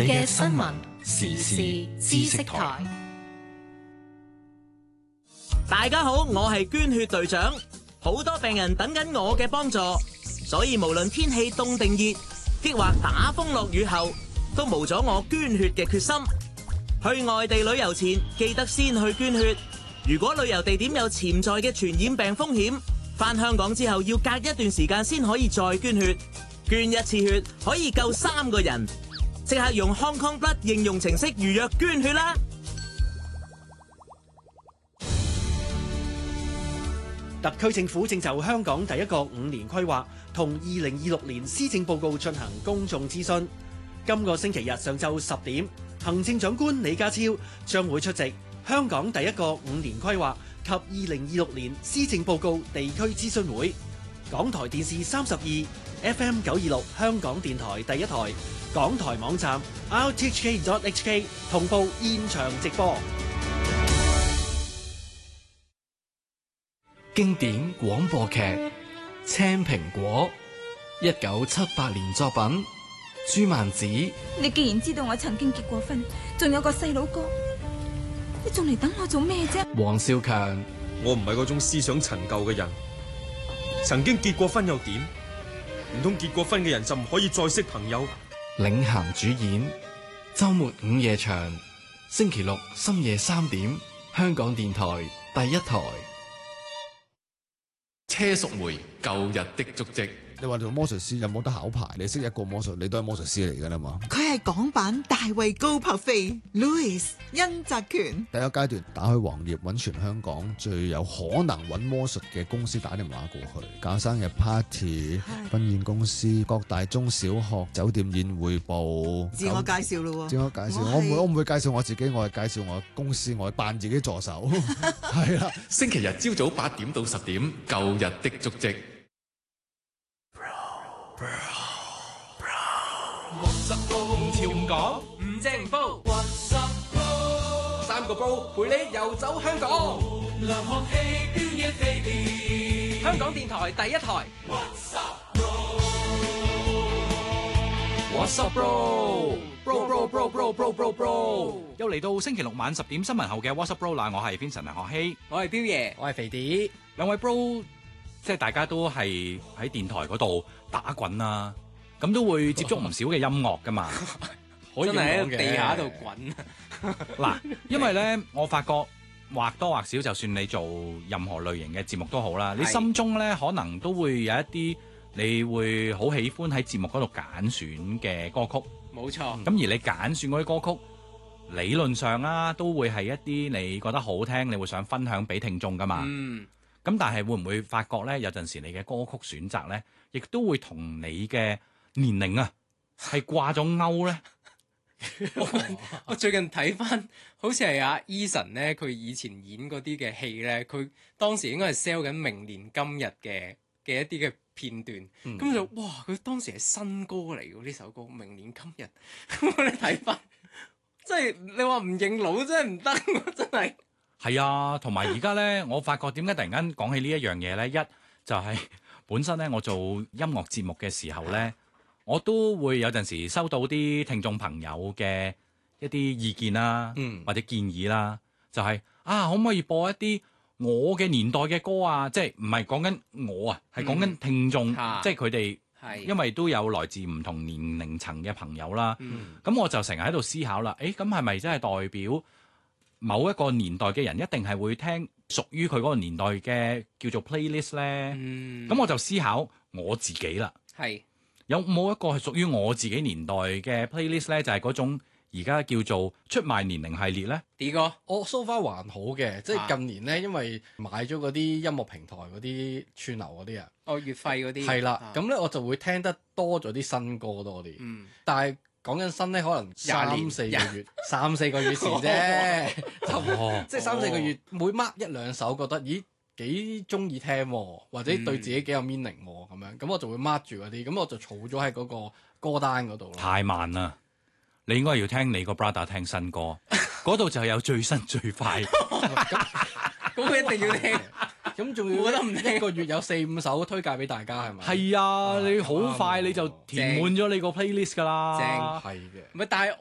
嘅新聞時事知識台。 大家好，我係捐血隊長，好多病人等緊我嘅幫助，所以無論天氣凍定熱，抑或打風落雨後，都無咗我捐血嘅決心。去外地旅遊前，記得先去捐血。如果旅遊地點有潛在嘅傳染病風險，返香港之後要隔一段時間先可以再捐血。捐一次血可以救3個人，即刻用 Hong Kong Blood 應用程式預約捐血啦！ 特區政府正就香港第一個5年規劃同2026年施政報告進行公眾諮詢。今個星期日上晝10點，行政長官李家超將會出席香港第一個5年規劃及2026年施政報告地區諮詢會。港台電視32 FM 926香港電台第一台，港台網站 rthk.hk 同步現場直播。 經典廣播劇《青蘋果》，1978年作品。朱曼子， 你既然知道我曾經結過婚，仲有個細佬哥，你仲嚟等我做咩啫？ 黃少強， 我唔係嗰種思想陳舊嘅人，曾經結過婚又點？唔通結過婚嘅人就唔可以再識朋友？ 領銜主演，周末午夜場，星期六深夜3點，香港電台第一台。車淑梅，舊日的足跡。 你話做魔術師有冇得考牌？你識一個魔術，你都係魔術師嚟㗎啦嘛。 佢係港版大衛高柏飛 Louis 恩澤權。 第一階段打開黃頁揾全香港最有可能揾魔術嘅公司打電話過去，搞生日 party、婚宴公司、各大中小學、酒店宴會部。 自我介紹咯喎。 自我介紹，我唔會介紹我自己，我係介紹我公司，我係扮自己助手。係啦， 星期日朝早8點到10點，舊日的足跡。 潮唔講，唔正唔煲，3個煲陪你遊走香港。香港電台第一台。What's up, bro? Bro, bro, bro, bro, bro, bro, bro。 又嚟到星期六晚10點新聞後嘅 What's up, bro 啦！我係 Vincent 梁學希， 我係彪爺， 我係肥啲。 兩位 bro， 即係大家都係喺電台嗰度打滾啊！咁都會接觸唔少嘅音樂噶嘛， 可以真係喺地下度滾。 嗱，因為咧，我發覺或多或少，就算你做任何類型嘅節目都好啦，你心中咧可能都會有一啲你會好喜歡喺節目嗰度揀選嘅歌曲。 冇錯。 咁而你揀選嗰啲歌曲，理論上啊，都會係一啲你覺得好聽，你會想分享俾聽眾噶嘛。咁但係會唔會發覺咧，有陣時你嘅歌曲選擇咧，亦都會同你嘅年齡啊，係掛咗鈎咧。 我最近睇翻，好似係阿 Eason 咧，佢以前演嗰啲嘅戲咧，佢當時應該係 sell 緊明年今日嘅一啲嘅片段。咁就哇，佢當時係新歌嚟嘅呢首歌，明年今日。咁你睇翻，即係你話唔認老真係唔得，真係。 係啊，同埋而家咧，我發覺點解突然間講起呢一樣嘢咧？一就係本身咧，我做音樂節目嘅時候咧，我都會有陣時收到啲聽眾朋友嘅一啲意見啦，或者建議啦，就係可唔可以播一啲我嘅年代嘅歌啊？即係唔係講緊我啊，係講緊聽眾，即係佢哋，因為都有來自唔同年齡層嘅朋友啦。咁我就成日喺度思考啦，咁係咪真係代表某一個年代嘅人一定係會聽屬於佢嗰個年代嘅叫做 playlist 咧？咁我就思考我自己啦。有冇一個係屬於我自己年代嘅 playlist 咧？就係嗰種而家叫做出賣年齡系列咧。 D 哥， 我 so far 還好嘅，即係近年咧，因為買咗嗰啲音樂平台嗰啲串流嗰啲啊， 月費嗰啲係啦，咁咧我就會聽得多咗啲新歌多啲。但係講緊新咧，可能3-4個月，3-4個月前啫，即係3-4個月，每 mark 1-2首，覺得咦幾中意聽喎，或者對自己幾有 meaning 喎，咁樣，咁我就會 mark 住嗰啲，咁我就儲咗喺嗰個歌單嗰度咯。 太慢啦，你應該要聽你個 brother 聽新歌，嗰度就有最新最快。 咁佢一定要聽。 咁仲要一個月有4-5首推介俾大家係咪？ 係啊，你好快你就填滿咗你個 playlist 㗎啦。 正係嘅。 唔係，但係